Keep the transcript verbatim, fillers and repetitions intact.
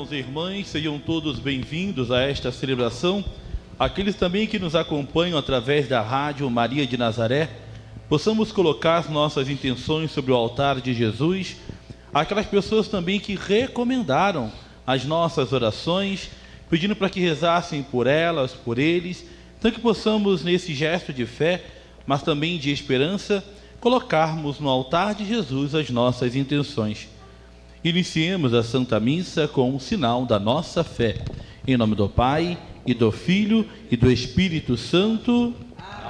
irmãos e irmãs, sejam todos bem-vindos a esta celebração. Aqueles também que nos acompanham através da rádio Maria de Nazaré, possamos colocar as nossas intenções sobre o altar de Jesus. Aquelas pessoas também que recomendaram as nossas orações, pedindo para que rezassem por elas, por eles, então que possamos, nesse gesto de fé, mas também de esperança, colocarmos no altar de Jesus as nossas intenções. Iniciemos a Santa Missa com o sinal da nossa fé. Em nome do Pai, e do Filho, e do Espírito Santo.